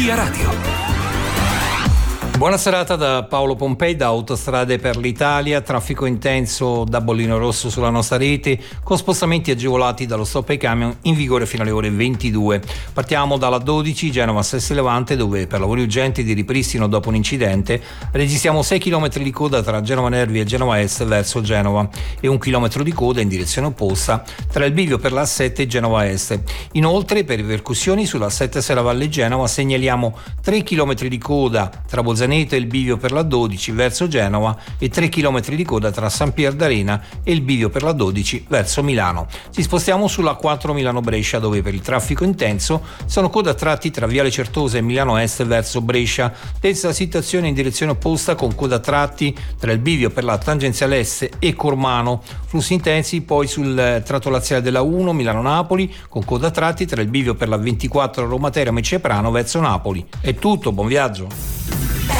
Via Radio. Buona serata da Paolo Pompei, da Autostrade per l'Italia. Traffico intenso da bollino rosso sulla nostra rete, con spostamenti agevolati dallo stop ai camion in vigore fino alle ore 22. Partiamo dalla 12 Genova-Sestri Levante, dove per lavori urgenti di ripristino dopo un incidente registriamo 6 km di coda tra Genova Nervi e Genova Est verso Genova e 1 km di coda in direzione opposta tra il bivio per la A7 e Genova Est. Inoltre, per ripercussioni sulla A7 Serravalle Genova segnaliamo 3 km di coda tra Bolzaneto e il bivio per la 12 verso Genova e 3 km di coda tra San Pier d'Arena e il bivio per la 12 verso Milano. Ci spostiamo sulla 4 Milano-Brescia, dove per il traffico intenso sono coda a tratti tra Viale Certosa e Milano Est verso Brescia. Stessa situazione in direzione opposta, con coda a tratti tra il bivio per la tangenziale est e Cormano. Flussi intensi poi sul tratto laziale della 1 Milano-Napoli, con coda a tratti tra il bivio per la 24 Roma Teramo e Ceprano verso Napoli. È tutto, buon viaggio.